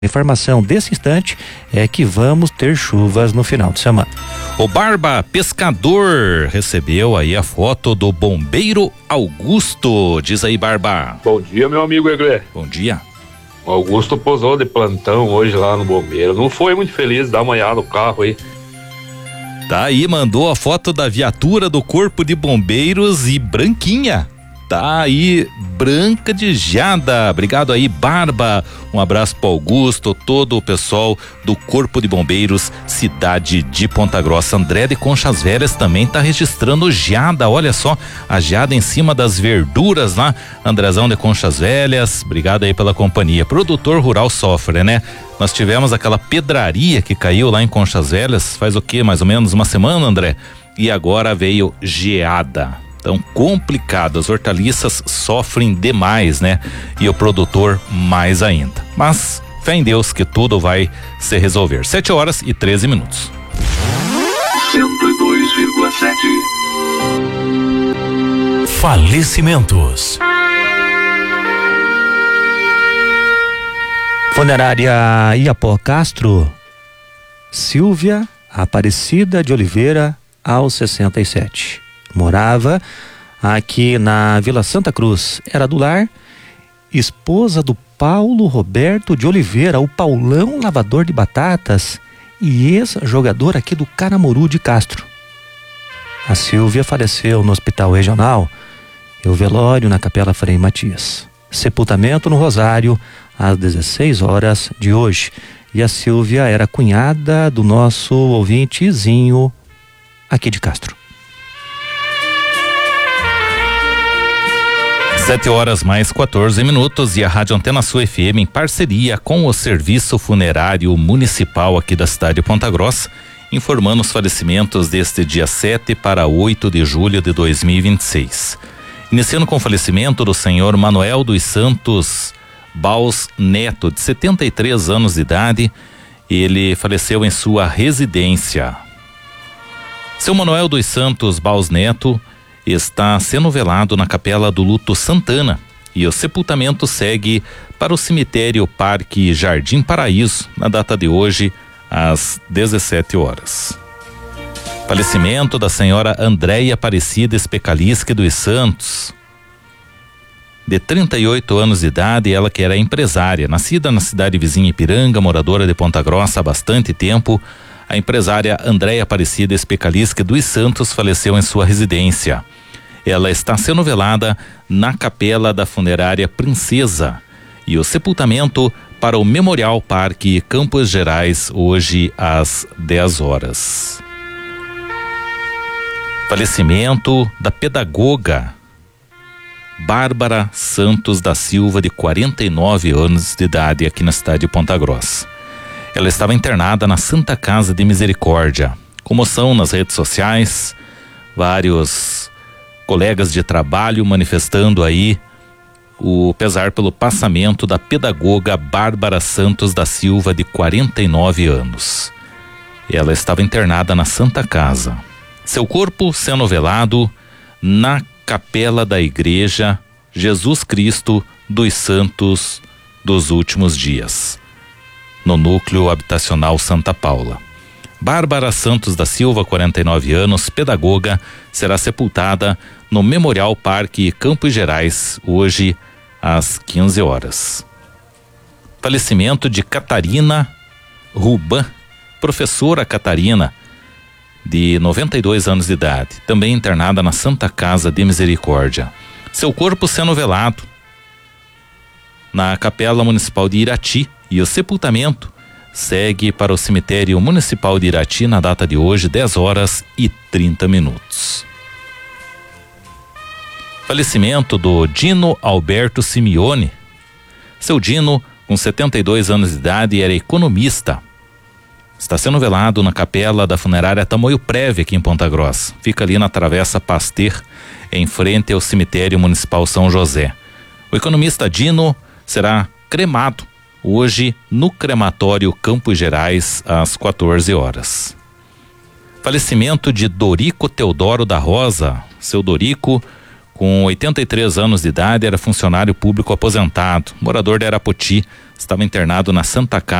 Informação desse instante é que vamos ter chuvas no final de semana. O Barba Pescador recebeu aí a foto do bombeiro Augusto. Diz aí, Barba. Bom dia, meu amigo Eglê. Bom dia. O Augusto posou de plantão hoje lá no bombeiro. Não foi muito feliz dar uma olhada no carro aí. Tá aí, mandou a foto da viatura do Corpo de Bombeiros e branquinha. Tá aí, branca de geada. Obrigado aí, Barba. Um abraço pro Augusto, todo o pessoal do Corpo de Bombeiros, cidade de Ponta Grossa. André de Conchas Velhas também tá registrando geada. Olha só, a geada em cima das verduras lá. Andrezão de Conchas Velhas, obrigado aí pela companhia. Produtor rural sofre, né? Nós tivemos aquela pedraria que caiu lá em Conchas Velhas, faz o quê? Mais ou menos uma semana, André? E agora veio geada. Então, complicado, as hortaliças sofrem demais, né? E o produtor mais ainda. Mas, fé em Deus que tudo vai se resolver. 7h13. 102,7. Falecimentos. Funerária Iapó Castro, Silvia Aparecida de Oliveira, aos 67. Morava aqui na Vila Santa Cruz, era do lar, esposa do Paulo Roberto de Oliveira, o Paulão lavador de batatas e ex-jogador aqui do Caramoru de Castro. A Silvia faleceu no hospital regional e o velório na Capela Frei Matias. Sepultamento no Rosário às 16 horas de hoje. E a Silvia era cunhada do nosso ouvintezinho aqui de Castro. 7h14 e a Rádio Antena Sul FM, em parceria com o Serviço Funerário Municipal aqui da cidade de Ponta Grossa, informando os falecimentos deste dia 7 para 8 de julho de 2026. Iniciando com o falecimento do senhor Manuel dos Santos Baus Neto, de 73 anos de idade. Ele faleceu em sua residência. Seu Manuel dos Santos Baus Neto está sendo velado na Capela do Luto Santana e o sepultamento segue para o cemitério Parque Jardim Paraíso na data de hoje às 17 horas. Falecimento da senhora Andréia Aparecida Especalisque dos Santos, de 38 anos de idade, ela que era empresária, nascida na cidade vizinha Ipiranga, moradora de Ponta Grossa há bastante tempo. A empresária Andréia Aparecida Especalisque dos Santos faleceu em sua residência. Ela está sendo velada na capela da funerária Princesa e o sepultamento para o Memorial Parque Campos Gerais hoje às 10 horas. Falecimento da pedagoga Bárbara Santos da Silva, de 49 anos de idade, aqui na cidade de Ponta Grossa. Ela estava internada na Santa Casa de Misericórdia. Comoção nas redes sociais, vários colegas de trabalho manifestando aí o pesar pelo passamento da pedagoga Bárbara Santos da Silva, de 49 anos. Ela estava internada na Santa Casa. Seu corpo sendo velado na Capela da Igreja Jesus Cristo dos Santos dos Últimos Dias, no núcleo habitacional Santa Paula. Bárbara Santos da Silva, 49 anos, pedagoga, será sepultada no Memorial Parque Campos Gerais hoje às 15 horas. Falecimento de Catarina Ruban, professora Catarina, de 92 anos de idade, também internada na Santa Casa de Misericórdia. Seu corpo sendo velado na Capela Municipal de Irati e o sepultamento segue para o Cemitério Municipal de Irati na data de hoje, 10h30. Falecimento do Dino Alberto Simeone. Seu Dino, com 72 anos de idade, era economista. Está sendo velado na capela da funerária Tamoio Preve, aqui em Ponta Grossa. Fica ali na Travessa Pasteur, em frente ao Cemitério Municipal São José. O economista Dino será cremado hoje no crematório Campos Gerais às 14 horas. Falecimento de Dorico Teodoro da Rosa. Seu Dorico, com 83 anos de idade, era funcionário público aposentado, morador de Arapoti, estava internado na Santa Casa